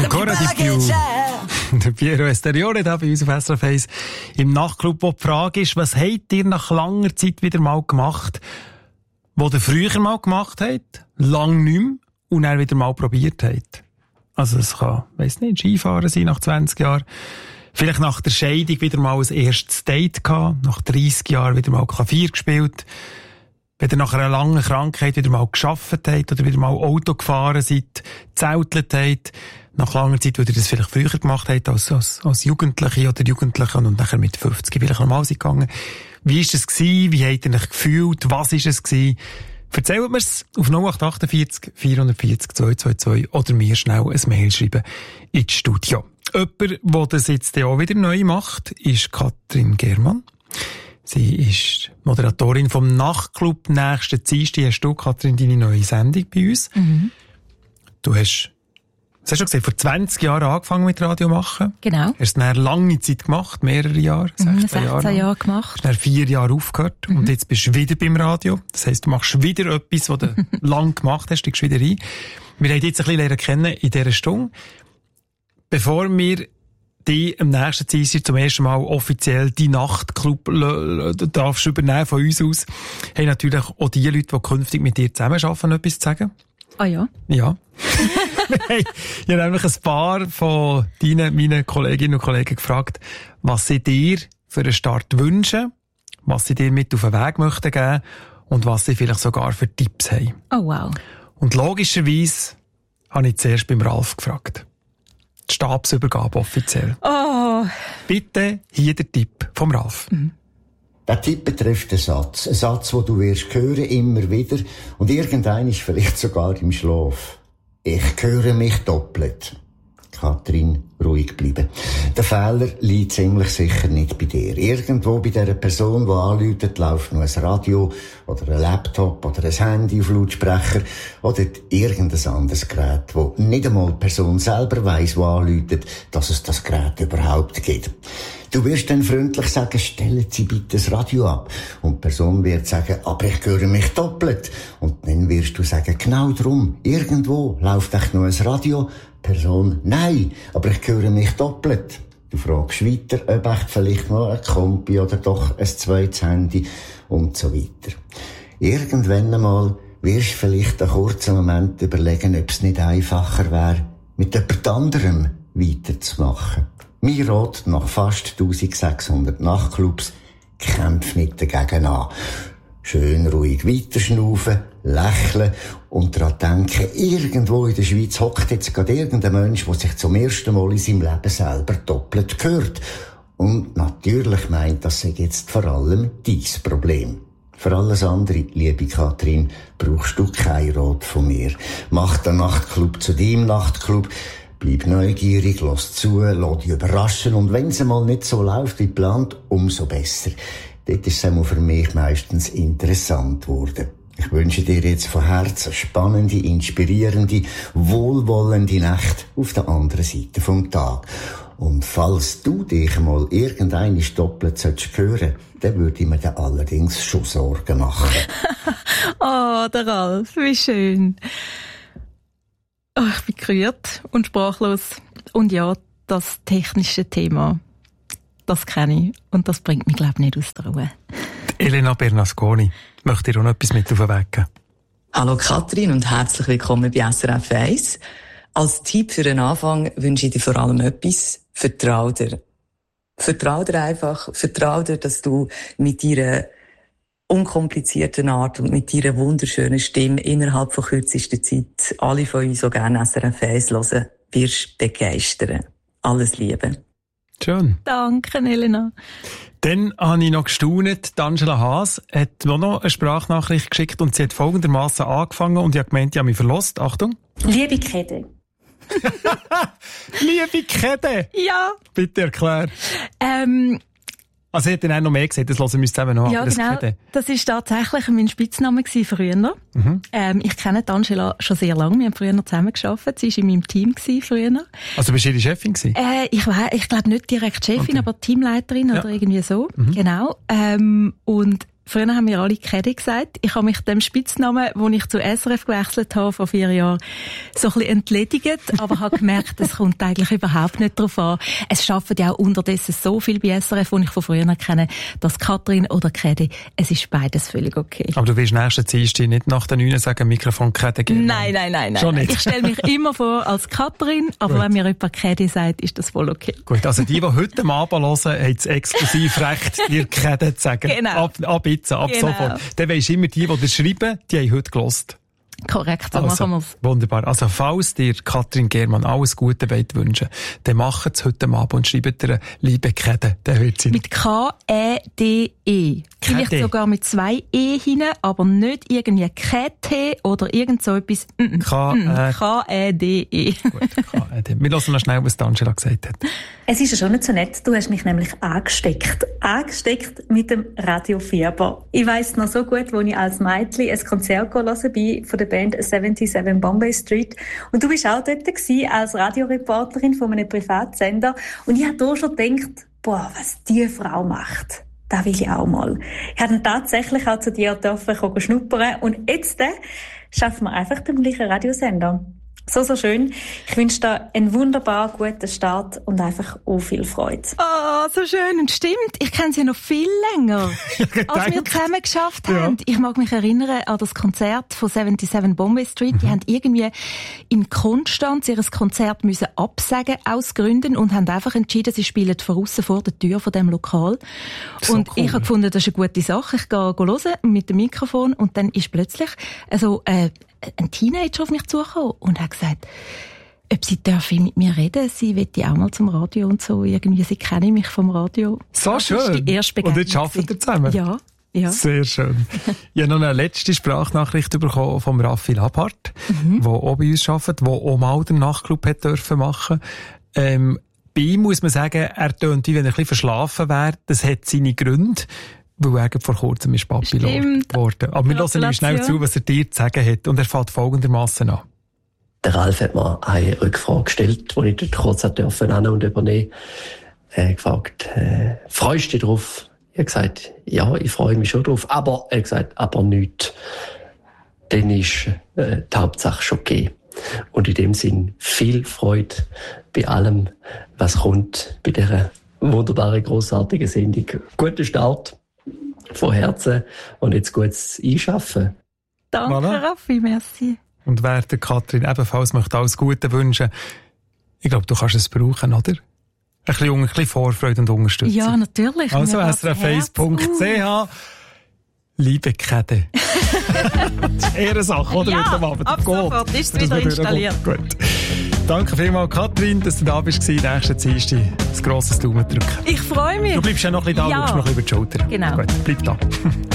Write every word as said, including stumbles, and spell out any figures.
Ancora di più. Der Piero Esteriore da bei uns auf S R F eins im Nachtclub, wo die Frage ist, was habt ihr nach langer Zeit wieder mal gemacht, was ihr früher mal gemacht habt, lang nicht mehr, und dann wieder mal probiert habt? Also es kann, weiss nicht, Skifahren sein nach zwanzig Jahren, vielleicht nach der Scheidung wieder mal ein erstes Date gehabt, nach dreissig Jahren wieder mal Klavier gespielt, wenn ihr nach einer langen Krankheit wieder mal gearbeitet habt oder wieder mal Auto gefahren seid, zeltelt habt, nach langer Zeit, wo ihr das vielleicht früher gemacht habt als, als, als Jugendliche oder Jugendliche und nachher mit fünfzig vielleicht nochmal seid gegangen. Wie ist es gewesen? Wie habt ihr euch gefühlt? Was ist es gewesen? Erzählt mir's auf null acht acht vier vier vier vier zwei zwei zwei oder mir schnell ein Mail schreiben ins Studio. Jemand, der das jetzt auch wieder neu macht, ist Katrin Germann. Sie ist Moderatorin vom Nachtclub. Nächsten Dienstag hast du, Katrin, deine neue Sendung bei uns. Mhm. Du hast, was hast du schon gesagt, vor zwanzig Jahren angefangen mit Radio machen. Genau. Hast es eine lange Zeit gemacht, mehrere Jahre, sechzehn, sechzehn Jahre. sechzehn Jahre gemacht. Hast dann vier Jahre aufgehört mhm. und jetzt bist du wieder beim Radio. Das heisst, du machst wieder etwas, was du lang gemacht hast, steigst wieder ein. Wir haben dich jetzt ein bisschen lernen kennen in dieser Stunde. Bevor wir die am nächsten Dienstag zum ersten Mal offiziell die Nachtclub darfst übernehmen von uns aus, haben natürlich auch die Leute, die künftig mit dir zusammenarbeiten, etwas zu sagen. Ah ja? Ja. Ich habe nämlich ein paar von deinen, meinen Kolleginnen und Kollegen gefragt, was sie dir für einen Start wünschen, was sie dir mit auf den Weg möchten geben und was sie vielleicht sogar für Tipps haben. Oh wow. Und logischerweise habe ich zuerst beim Ralf gefragt. Die Stabsübergabe offiziell. Oh. Bitte hier der Tipp vom Ralf. Mhm. Der Tipp betrifft einen Satz. Ein Satz, den du wirst hören, immer wieder. Und irgendein ist vielleicht sogar im Schlaf. Ich höre mich doppelt. Katrin, ruhig bleiben. Der Fehler liegt ziemlich sicher nicht bei dir. Irgendwo bei dieser Person, die anruft, läuft noch ein Radio oder ein Laptop oder ein Handy auf Lautsprecher oder irgendein anderes Gerät, wo nicht einmal die Person selber weiss, wo anruft, dass es das Gerät überhaupt gibt. Du wirst dann freundlich sagen, stellen Sie bitte das Radio ab. Und die Person wird sagen, aber ich höre mich doppelt. Und dann wirst du sagen, genau drum, irgendwo läuft echt noch ein Radio. Person, nein, aber ich höre mich doppelt. Du fragst weiter, ob echt vielleicht noch ein Kompi oder doch ein zweites Handy und so weiter. Irgendwann einmal wirst du vielleicht einen kurzen Moment überlegen, ob es nicht einfacher wäre, mit jemand anderem weiterzumachen. Mein Rat nach fast eintausendsechshundert Nachtclubs, kämpf nicht dagegen an. Schön ruhig weiterschnaufen, lächeln und daran denken, irgendwo in der Schweiz hockt jetzt gerade irgendein Mensch, der sich zum ersten Mal in seinem Leben selber doppelt hört. Und natürlich meint, das sei jetzt vor allem dein Problem. Für alles andere, liebe Katrin, brauchst du kein Rat von mir. Mach den Nachtclub zu deinem Nachtclub. Bleib neugierig, lass zu, lass dich überraschen und wenn es mal nicht so läuft wie geplant, umso besser. Dort ist es für mich meistens interessant geworden. Ich wünsche dir jetzt von Herzen spannende, inspirierende, wohlwollende Nacht auf der anderen Seite vom Tag. Und falls du dich mal irgendeine doppelt sollst hören, dann würde ich mir dann allerdings schon Sorgen machen. Oh, der Ralf, wie schön. Oh, ich bin gerührt und sprachlos. Und ja, das technische Thema, das kenne ich. Und das bringt mich, glaube ich, nicht aus der Ruhe. Die Elena Bernasconi möchte dir auch noch etwas mit auf den Weg geben. Hallo Katrin und herzlich willkommen bei S R F eins. Als Tipp für den Anfang wünsche ich dir vor allem etwas. Vertrau dir. Vertrau dir einfach. Vertrau dir, dass du mit deiner unkomplizierten Art und mit deiner wunderschönen Stimme innerhalb von kürzester Zeit alle von uns, die gerne S R F eins hören, wirst begeistern. Alles Liebe. Schön. Danke, Elena. Dann habe ich noch gestaunt. Angela Haas hat mir noch eine Sprachnachricht geschickt und sie hat folgendermaßen angefangen und ich habe gemeint, ich habe mich verlost. Achtung. Liebe Kede. Liebe Kede? Ja. Bitte erklär. Ähm, also, sie hat dann auch noch mehr gesagt, das hören wir uns zusammen noch ja, an. Das genau. Kede. Das war tatsächlich mein Spitzname früher. Mhm. Ähm, ich kenne Angela schon sehr lange. Wir haben früher zusammengearbeitet. Sie war in meinem Team früher. Also, bist du ihre Chefin gewesen? Äh, ich ich glaube nicht direkt Chefin, okay. aber Teamleiterin ja. oder irgendwie so. Mhm. Genau. Ähm, und früher haben wir alle Kädi gesagt. Ich habe mich dem Spitznamen, wo ich zu S R F gewechselt habe, vor vier Jahren, so ein bisschen entledigt, aber habe gemerkt, es kommt eigentlich überhaupt nicht darauf an. Es schaffen ja auch unterdessen so viel bei S R F, die ich von früher kenne, dass Katrin oder Kädi, es ist beides völlig okay. Aber du willst nächsten Dienstag nicht nach den neun sagen, Mikrofon Kädi geben? Nein, nein, nein, nein. Schon nicht. Ich stelle mich immer vor als Katrin, aber Gut. wenn mir jemand Kädi sagt, ist das voll okay. Gut, also die, die heute am Abend hören, haben das exklusiv Recht, dir Kädi zu sagen. Genau. Ab, ab jetzt, ab Genau. sofort. Dann weisst du immer, die, die dir schreiben, die haben heute gehört. Korrekt, so Also, machen wir's. wunderbar. Also, falls dir Katrin Germann alles Gute wollt wünschen, dann macht es heute Abend und schreibt ihr liebe Käde, dann wird sie. Mit K E D E. Vielleicht Käde. sogar mit zwei E hinten, aber nicht irgendwie Käthe oder irgend so etwas. Mm, K, mm, äh, K E D E. Gut, K E D. Wir hören noch schnell, was Angela gesagt hat. Es ist ja schon nicht so nett, du hast mich nämlich angesteckt. Angesteckt mit dem Radiofieber. Ich weiss noch so gut, als ich als Mädchen ein Konzert hören bin von der Band siebenundsiebzig Bombay Street. Und du bist auch dort gewesen, als Radioreporterin von einem Privatsender. Und ich habe da schon gedacht, boah, was diese Frau macht. Das will ich auch mal. Ich habe dann tatsächlich auch zu dir dürfen schnuppern. Und jetzt äh, schaffen wir einfach den gleichen Radiosender. So, so schön. Ich wünsche dir einen wunderbar guten Start und einfach auch viel Freude. Oh, so schön. Und stimmt, ich kenne sie ja noch viel länger, als wir zusammen geschafft haben. Ja. Ich mag mich erinnern an das Konzert von siebenundsiebzig Bombay Street. Mhm. Die haben irgendwie in Konstanz ihr Konzert müssen absagen aus Gründen und haben einfach entschieden, sie spielen von aussen vor der Tür von dem Lokal. So und cool. Ich habe gefunden, das ist eine gute Sache. Ich gehe hören mit dem Mikrofon und dann ist plötzlich also, äh, ein Teenager auf mich zugekommen und hat gesagt, ob sie dürfen mit mir reden, sie will auch mal zum Radio und so, irgendwie, sie kennen mich vom Radio. So das schön. Ist die erste Begegnung. Und jetzt arbeitet ihr zusammen? Ja. Ja. Sehr schön. Ich habe noch eine letzte Sprachnachricht bekommen vom Raffi Labart, mhm. der auch bei uns arbeitet, der auch mal den Nachtclub hat dürfen machen. Ähm, bei ihm muss man sagen, er tönt, wie wenn er ein bisschen verschlafen wäre. Das hat seine Gründe. Weil er vor kurzem ist Papillon geworden. Aber wir hören ihm schnell zu, was er dir zu sagen hat. Und er fängt folgendermassen an. Der Ralf hat mir eine Rückfrage gestellt, die ich dort kurz durfte und übernehmen. Er hat gefragt, äh, freust du dich drauf? Ich habe gesagt, ja, ich freue mich schon drauf. Aber, er hat gesagt, aber nicht. Dann ist äh, die Hauptsache schon okay. Und in dem Sinn viel Freude bei allem, was kommt bei dieser wunderbaren, grossartigen Sendung. Guten Start. Von Herzen und jetzt gutes Einschaffen. Danke, voilà. Raffi, merci. Und wer der Katrin ebenfalls möchte alles Gute wünschen, ich glaube, du kannst es brauchen, oder? Ein bisschen, ein bisschen Vorfreude und Unterstützung. Ja, natürlich. Also s r f eins punkt c h Liebe Käde. Das ist eher eine Sache, oder? Ja, mit dem ab sofort ist es wieder installiert. Gut. Danke vielmals, Katrin, dass du da bist. Nächsten Dienstag ein grosses Daumen drücken. Ich freue mich. Du bleibst ja noch ein bisschen da, ja. schaust noch ein bisschen über die Schulter. Genau. Gut, bleib da.